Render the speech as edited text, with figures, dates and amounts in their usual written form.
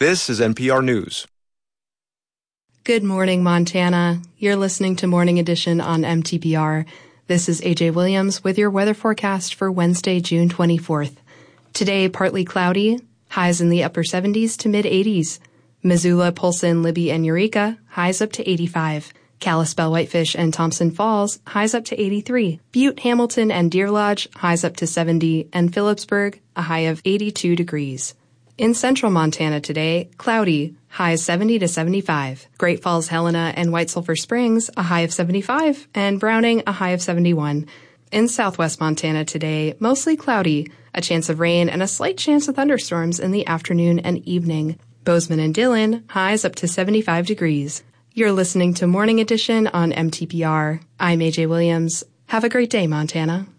This is NPR News. Good morning, Montana. You're listening to Morning Edition on MTPR. This is AJ Williams with your weather forecast for Wednesday, June 24th. Today, partly cloudy, highs in the upper 70s to mid-80s. Missoula, Polson, Libby, and Eureka, highs up to 85. Kalispell, Whitefish, and Thompson Falls, highs up to 83. Butte, Hamilton, and Deer Lodge, highs up to 70. And Phillipsburg, a high of 82 degrees. In central Montana today, cloudy, highs 70 to 75. Great Falls, Helena, and White Sulphur Springs, a high of 75, and Browning, a high of 71. In southwest Montana today, mostly cloudy, a chance of rain and a slight chance of thunderstorms in the afternoon and evening. Bozeman and Dillon, highs up to 75 degrees. You're listening to Morning Edition on MTPR. I'm AJ Williams. Have a great day, Montana.